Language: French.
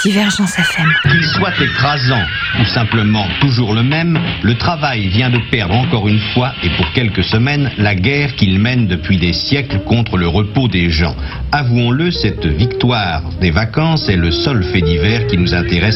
Divergence FM. Qu'il soit écrasant ou simplement toujours le même, le travail vient de perdre encore une fois et pour quelques semaines la guerre qu'il mène depuis des siècles contre le repos des gens. Avouons-le, cette victoire des vacances est le seul fait divers qui nous intéresse